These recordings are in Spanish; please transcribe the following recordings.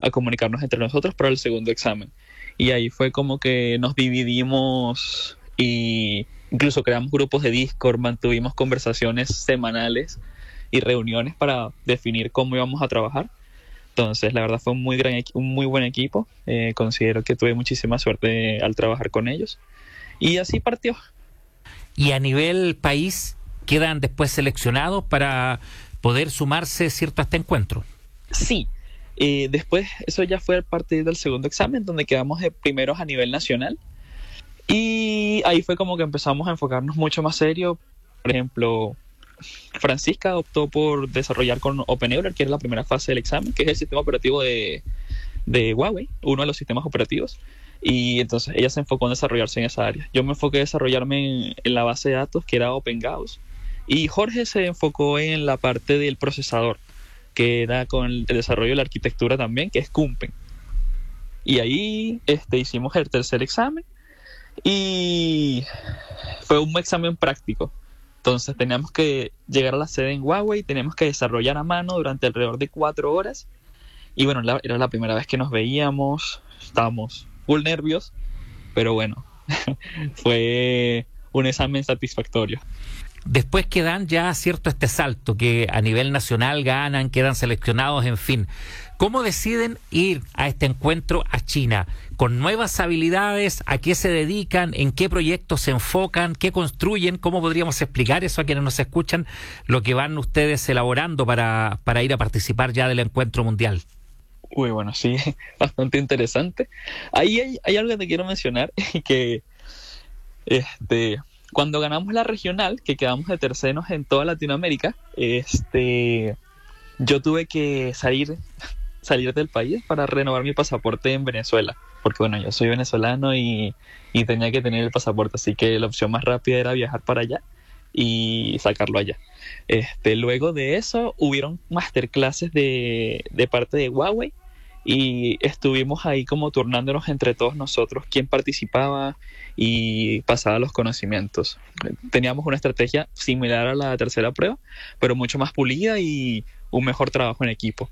a comunicarnos entre nosotros para el segundo examen. Y ahí fue como que nos dividimos y incluso creamos grupos de Discord, mantuvimos conversaciones semanales y reuniones para definir cómo íbamos a trabajar. Entonces, la verdad fue un muy buen equipo. Considero que tuve muchísima suerte al trabajar con ellos. Y así partió. Y a nivel país, quedan después seleccionados para poder sumarse, ¿cierto?, a este encuentro. Sí. Después, eso ya fue a partir del segundo examen, donde quedamos de primeros a nivel nacional. Y ahí fue como que empezamos a enfocarnos mucho más serio. Por ejemplo, Francisca optó por desarrollar con OpenEuler, que es la primera fase del examen, que es el sistema operativo de Huawei, uno de los sistemas operativos. Y entonces ella se enfocó en desarrollarse en esa área. Yo me enfoqué en desarrollarme en la base de datos, que era OpenGauss. Y Jorge se enfocó en la parte del procesador, que era con el desarrollo de la arquitectura también, que es Kumpen. Y ahí hicimos el tercer examen y fue un examen práctico. Entonces teníamos que llegar a la sede en Huawei, teníamos que desarrollar a mano durante alrededor de 4 horas. Y bueno, era la primera vez que nos veíamos, estábamos full nervios, pero bueno, fue un examen satisfactorio. Después que dan ya, cierto, este salto, que a nivel nacional ganan, quedan seleccionados, en fin. ¿Cómo deciden ir a este encuentro a China? ¿Con nuevas habilidades? ¿A qué se dedican? ¿En qué proyectos se enfocan? ¿Qué construyen? ¿Cómo podríamos explicar eso a quienes nos escuchan? Lo que van ustedes elaborando para ir a participar ya del encuentro mundial. Uy, bueno, sí, bastante interesante. Ahí hay algo que te quiero mencionar, que cuando ganamos la regional, que quedamos de terceros en toda Latinoamérica, yo tuve que salir del país para renovar mi pasaporte en Venezuela, porque bueno, yo soy venezolano y tenía que tener el pasaporte, así que la opción más rápida era viajar para allá y sacarlo allá. Luego de eso hubieron masterclasses de parte de Huawei y estuvimos ahí como turnándonos entre todos nosotros quién participaba y pasaba los conocimientos. Teníamos una estrategia similar a la tercera prueba, pero mucho más pulida y un mejor trabajo en equipo.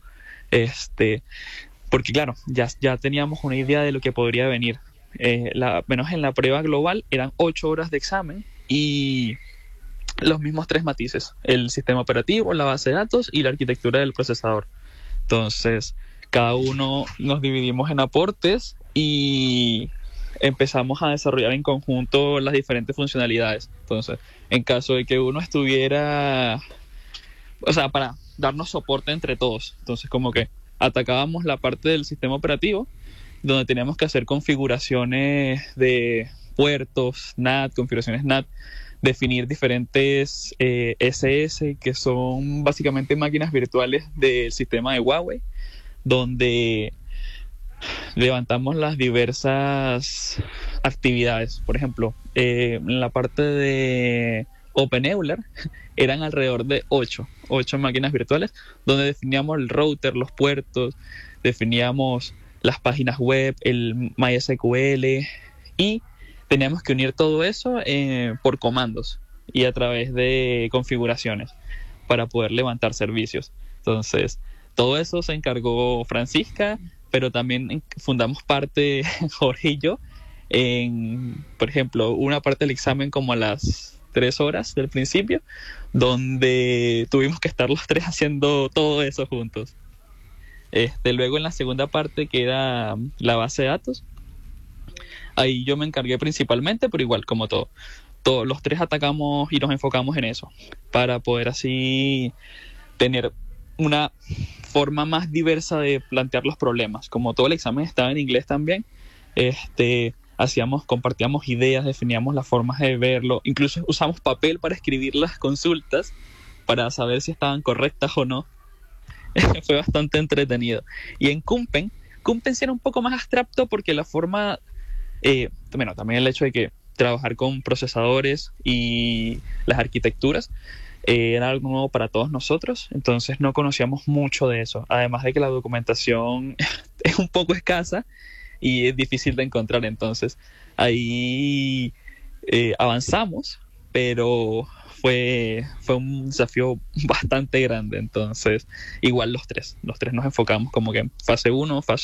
Porque claro, ya teníamos una idea de lo que podría venir. Menos en la prueba global eran 8 horas de examen y los mismos 3 matices: el sistema operativo, la base de datos y la arquitectura del procesador. Entonces, cada uno nos dividimos en aportes y empezamos a desarrollar en conjunto las diferentes funcionalidades. Entonces, en caso de que uno estuviera, o sea, para darnos soporte entre todos, entonces como que atacábamos la parte del sistema operativo, donde teníamos que hacer configuraciones de puertos NAT, configuraciones NAT, definir diferentes SS, que son básicamente máquinas virtuales del sistema de Huawei, donde levantamos las diversas actividades. Por ejemplo, en la parte de OpenEuler eran alrededor de 8 máquinas virtuales, donde definíamos el router, los puertos, definíamos las páginas web, el MySQL, y teníamos que unir todo eso por comandos y a través de configuraciones para poder levantar servicios. Entonces, todo eso se encargó Francisca, pero también fundamos parte, Jorge y yo, por ejemplo, una parte del examen como a las 3 horas del principio, donde tuvimos que estar los 3 haciendo todo eso juntos. Luego en la segunda parte, que era la base de datos, ahí yo me encargué principalmente, pero igual, como todos los 3 atacamos y nos enfocamos en eso, para poder así tener una forma más diversa de plantear los problemas. Como todo el examen estaba en inglés también, compartíamos ideas, definíamos las formas de verlo, incluso usamos papel para escribir las consultas para saber si estaban correctas o no. Fue bastante entretenido. Y en Kumpen sí era un poco más abstracto, porque la forma, también el hecho de que trabajar con procesadores y las arquitecturas era algo nuevo para todos nosotros, entonces no conocíamos mucho de eso, además de que la documentación es un poco escasa y es difícil de encontrar. Entonces ahí avanzamos, pero fue un desafío bastante grande. Entonces igual los tres nos enfocamos como que en fase 1, fase